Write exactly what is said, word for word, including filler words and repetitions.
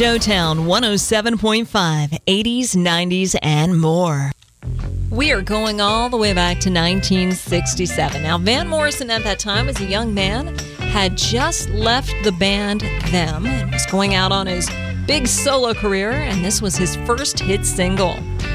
Showtown one oh seven point five, eighties, nineties, and more. We are going all the way back to nineteen sixty-seven. Now, Van Morrison at that time, as a young man, had just left the band Them and was going out on his big solo career, and this was his first hit single.